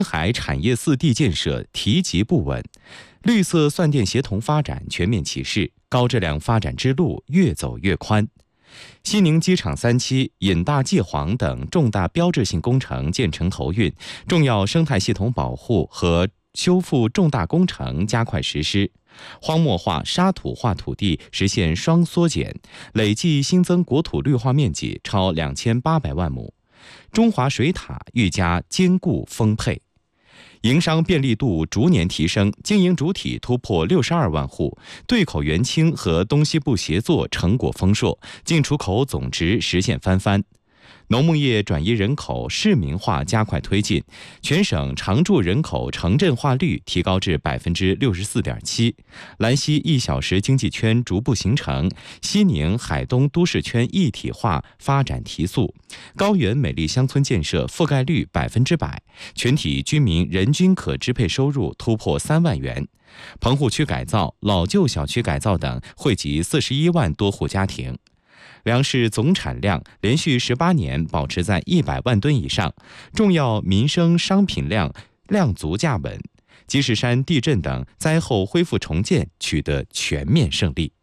海产业4地建设提及不稳，绿色蒜电协同发展全面启示，高质量发展之路越走越宽。西宁机场3期、引大济黄等重大标志性工程建成投运，重要生态系统保护和修复重大工程加快实施，荒漠化、沙土化土地实现双缩减，累计新增国土绿化面积超2800万亩。中华水塔愈加坚固丰沛。营商便利度逐年提升，经营主体突破62万户，对口援清和东西部协作成果丰硕，进出口总值实现翻番。农牧业转移人口市民化加快推进，全省常住人口城镇化率提高至64.7%，兰西1小时经济圈逐步形成，西宁海东都市圈一体化发展提速，高原美丽乡村建设覆盖率100%，全体居民人均可支配收入突破3万元。棚户区改造、老旧小区改造等惠及41万多户家庭。粮食总产量连续18年保持在100万吨以上，重要民生商品量足价稳。积石山地震等灾后恢复重建取得全面胜利。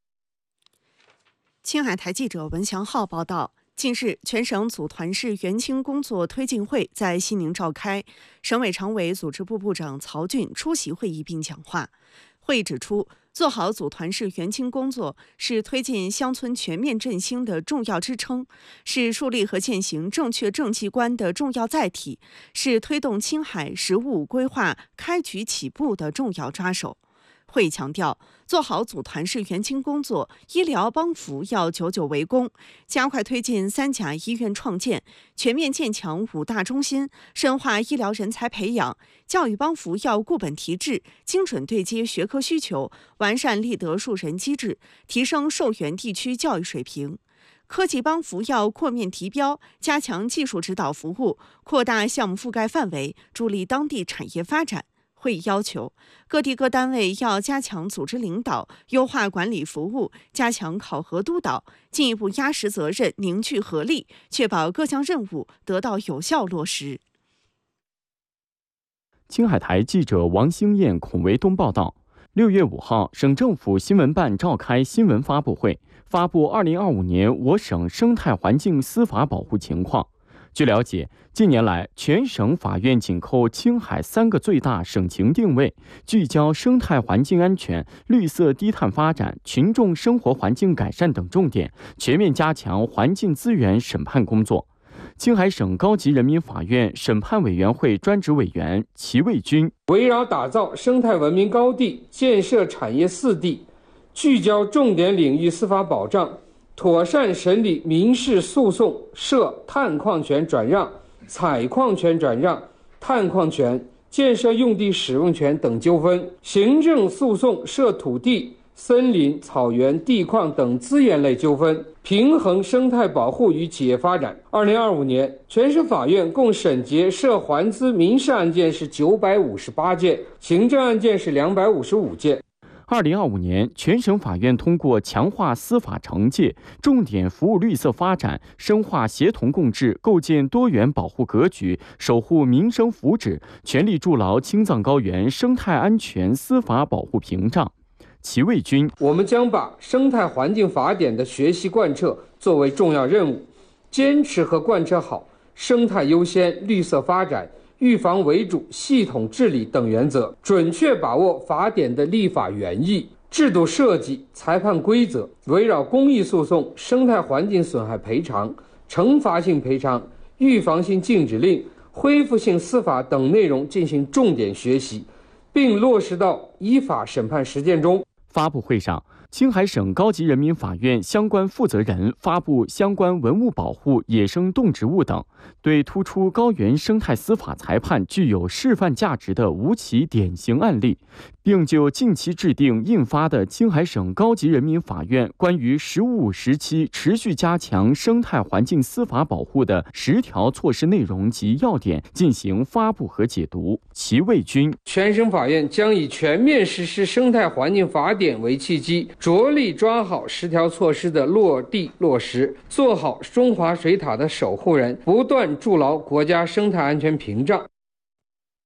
青海台记者文祥浩报道，近日，全省组团式援清工作推进会在西宁召开，省委常委组织部部长曹俊出席会议并讲话。会议指出，做好组团式援清工作是推进乡村全面振兴的重要支撑，是树立和践行正确政绩观的重要载体，是推动青海“十5”规划开局起步的重要抓手。会议强调，做好组团式援清工作，医疗帮扶要久久为功，加快推进3甲医院创建，全面建强5大中心，深化医疗人才培养；教育帮扶要固本提质，精准对接学科需求，完善立德树人机制，提升受援地区教育水平。科技帮扶要扩面提标，加强技术指导服务，扩大项目覆盖范围，助力当地产业发展。会议要求，各地各单位要加强组织领导，优化管理服务，加强考核督导，进一步压实责任，凝聚合力，确保各项任务得到有效落实。 青海台记者王兴燕、孔维东报道，6月5号，省政府新闻办召开新闻发布会，发布2025年我省生态环境司法保护情况。据了解，近年来，全省法院紧扣青海3个最大省情定位，聚焦生态环境安全、绿色低碳发展、群众生活环境改善等重点，全面加强环境资源审判工作。青海省高级人民法院审判委员会专职委员齐卫军围绕打造生态文明高地、建设产业4地，聚焦重点领域司法保障，妥善审理民事诉讼涉碳矿权转让、采矿权转让、碳矿权、建设用地使用权等纠纷，行政诉讼涉土地、森林、草原、地矿等资源类纠纷，平衡生态保护与企业发展。2025年，全省法院共审结涉环资民事案件是958件，行政案件是255件。 2025年，全省法院通过强化司法惩戒，重点服务绿色发展，深化协同共治，构建多元保护格局，守护民生福祉，全力筑牢青藏高原生态安全司法保护屏障。齐卫军， 我们将把生态环境法典的学习贯彻作为重要任务，坚持和贯彻好生态优先、绿色发展、预防为主、系统治理等原则，准确把握法典的立法原意、制度设计、裁判规则，围绕公益诉讼、生态环境损害赔偿、惩罚性赔偿、预防性禁止令、恢复性司法等内容进行重点学习，并落实到依法审判实践中。 发布会上，青海省高级人民法院相关负责人发布相关文物保护、野生动植物等对突出高原生态司法裁判具有示范价值的无期典型案例，并就近期制定印发的青海省高级人民法院关于15时期持续加强生态环境司法保护的10条措施内容及要点进行发布和解读。齐卫军， 全省法院将以全面实施生态环境法典为契机，着力抓好10条措施的落地落实，做好中华水塔的守护人，不断筑牢国家生态安全屏障。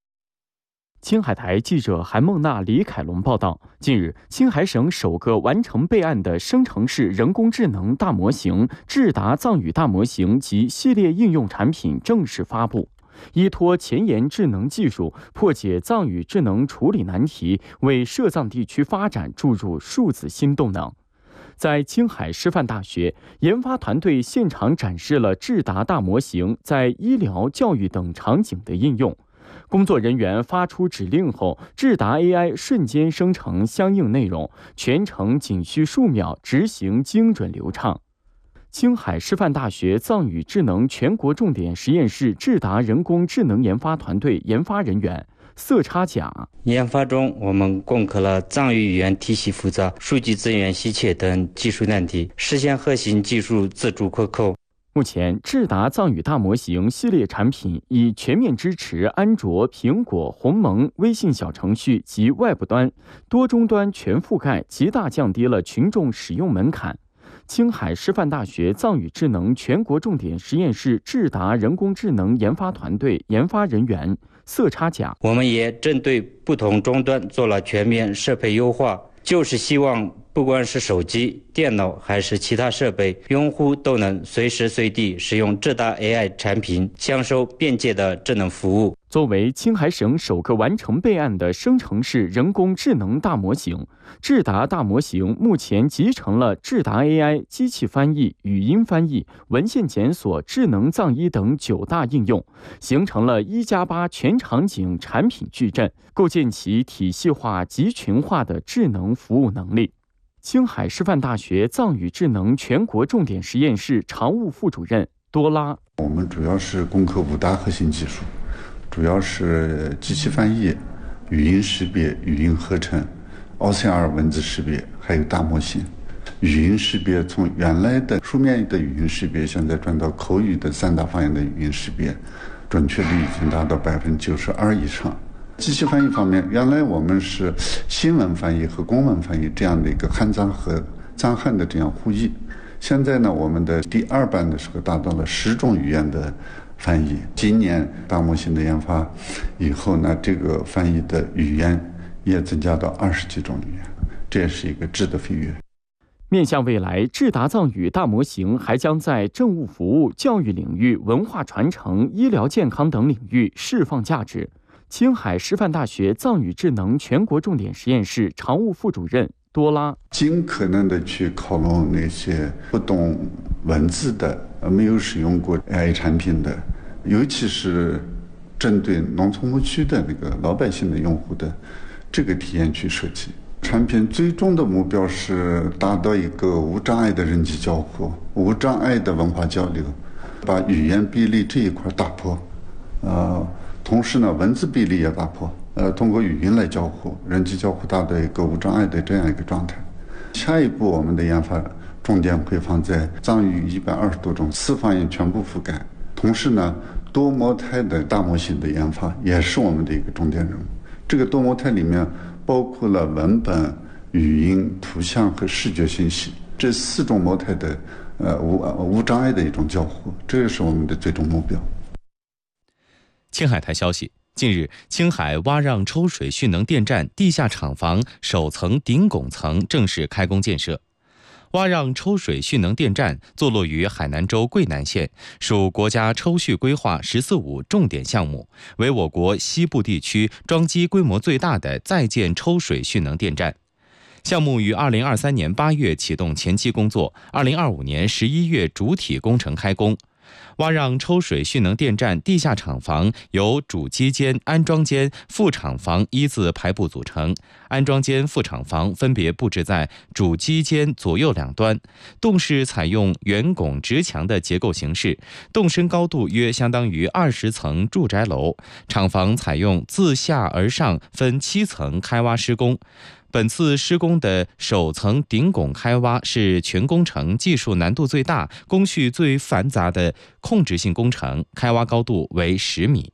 青海台记者韩梦娜、李凯龙报道，近日，青海省首个完成备案的生成式人工智能大模型智达藏语大模型及系列应用产品正式发布。依托前沿智能技术，破解藏语智能处理难题，为涉藏地区发展注入数字新动能。在青海师范大学，研发团队现场展示了智达大模型在医疗、教育等场景的应用。工作人员发出指令后，智达 AI 瞬间生成相应内容，全程仅需数秒，执行精准流畅。青海师范大学藏语智能全国重点实验室智达人工智能研发团队研发人员色差甲， 研发中，我们攻克了藏语语言体系复杂、数据资源稀缺等技术难题，实现核心技术自主可控。 目前，智达藏语大模型系列产品已全面支持安卓、苹果、鸿蒙、微信小程序及外部端，多终端全覆盖，极大降低了群众使用门槛。青海师范大学藏语智能全国重点实验室智达人工智能研发团队研发人员色差甲， 我们也针对不同终端做了全面适配优化，就是希望不管是手机、电脑还是其他设备，用户都能随时随地使用智达 AI 产品，享受便捷的智能服务。 作为青海省首个完成备案的生成式人工智能大模型，智达大模型目前集成了智达 AI 机器翻译、语音翻译、文献检索、智能藏医等9大应用，形成了1+8全场景产品矩阵，构建起体系化、集群化的智能服务能力。青海师范大学藏语智能全国重点实验室常务副主任多拉， 我们主要是攻克5大核心技术，主要是机器翻译、语音识别、语音合成、OCR 文字识别，还有大模型。语音识别从原来的书面的语音识别，现在转到口语的3大方言的语音识别，准确率已经达到92%以上。机器翻译方面，原来我们是新闻翻译和公文翻译这样的一个汉藏和藏汉的这样互译，现在呢，我们的第2版的时候达到了10种语言的翻译。今年大模型的研发以后呢，这个翻译的语言也增加到20几种语言，这也是一个质的飞跃。 面向未来，智达藏语大模型还将在政务服务、教育领域、文化传承、医疗健康等领域释放价值。青海师范大学藏语智能全国重点实验室常务副主任多拉， 尽可能的去靠拢那些不懂文字的、没有使用过 AI 产品的，尤其是针对农村牧区的那个老百姓的用户的这个体验去设计产品。最终的目标是达到一个无障碍的人际交互、无障碍的文化交流，把语言壁垒这一块打破，同时呢，文字壁垒也打破，通过语音来交互，人际交互达到一个无障碍的这样一个状态。下一步我们的研发重点会放在藏语120多种4方言全部覆盖，同时呢，多模态的大模型的研发也是我们的一个重点任务。这个多模态里面包括了文本、语音、图像和视觉信息这4种模态的无障碍的一种交互，这是我们的最终目标。 青海台消息，近日，青海洼让抽水蓄能电站地下厂房首层顶拱层正式开工建设。洼让抽水蓄能电站坐落于海南州桂南县，属国家抽蓄规划“十四五”重点项目，为我国西部地区装机规模最大的在建抽水蓄能电站。项目于2023年8月启动前期工作，2025年11月主体工程开工。洼让抽水蓄能电站地下厂房由主机间、安装间、副厂房依次排布组成，安装间、副厂房分别布置在主机间左右两端。洞室采用圆拱直墙的结构形式，洞深高度约相当于20层住宅楼。厂房采用自下而上分7层开挖施工。本次施工的首层顶拱开挖是全工程技术难度最大、工序最繁杂的控制性工程，开挖高度为10米。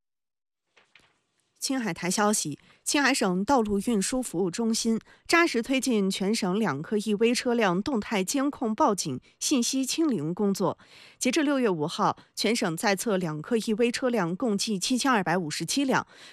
青海台消息，青海省道路运输服务中心扎实推进全省2颗易危车辆动态监控报警信息清零工作。截至6月5号，全省在册2颗易危车辆共计7257辆，